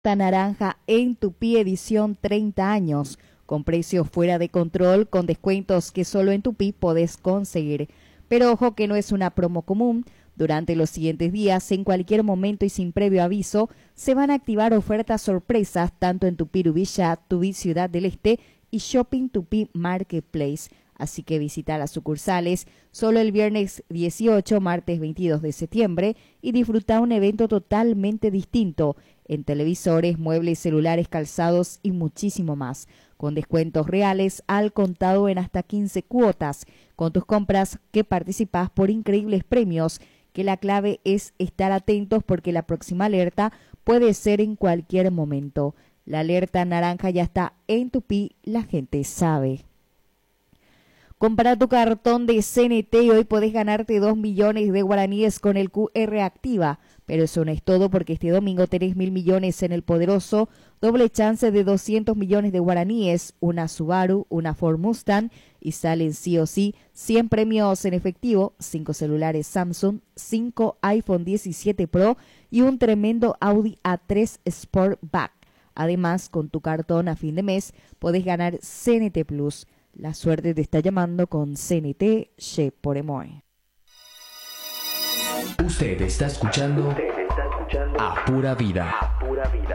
Naranja en Tupí edición 30 años, con precios fuera de control, con descuentos que solo en Tupí podés conseguir. Pero ojo que no es una promo común. Durante los siguientes días, en cualquier momento y sin previo aviso, se van a activar ofertas sorpresas tanto en Tupí Villa, Tupí Ciudad del Este y Shopping Tupí Marketplace. Así que visita las sucursales solo el viernes 18, martes 22 de septiembre y disfruta un evento totalmente distinto en televisores, muebles, celulares, calzados y muchísimo más, con descuentos reales al contado en hasta 15 cuotas. Con tus compras que participás por increíbles premios, que la clave es estar atentos porque la próxima alerta puede ser en cualquier momento. La alerta naranja ya está en Tupí, la gente sabe. Compra tu cartón de CNT y hoy podés ganarte 2 millones de guaraníes con el QR Activa. Pero eso no es todo porque este domingo tenés 1.000 millones en el poderoso, doble chance de 200 millones de guaraníes, una Subaru, una Ford Mustang y salen sí o sí 100 premios en efectivo, 5 celulares Samsung, 5 iPhone 17 Pro y un tremendo Audi A3 Sportback. Además, con tu cartón a fin de mes podés ganar CNT Plus. La suerte te está llamando con CNT Che por Emoe. Usted está escuchando A Pura Vida.